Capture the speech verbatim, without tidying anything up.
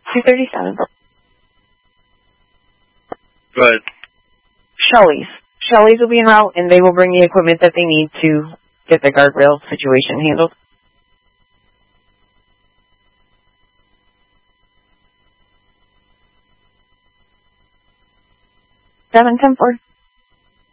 two thirty-seven. Go ahead. Shelley's. Shelley's will be en route, and they will bring the equipment that they need to get the guardrail situation handled. seven ten four.